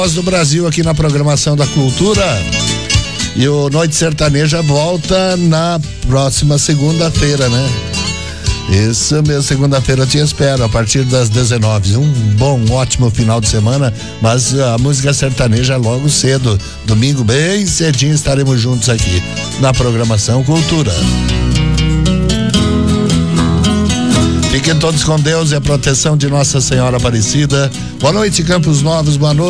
Voz do Brasil aqui na programação da Cultura. E o Noite Sertaneja volta na próxima segunda-feira, né? Isso mesmo, segunda-feira eu te espero a partir das 19. Um bom, ótimo final de semana, mas a música sertaneja logo cedo, domingo bem cedinho estaremos juntos aqui na programação Cultura. Fiquem todos com Deus e a proteção de Nossa Senhora Aparecida. Boa noite, Campos Novos, boa noite.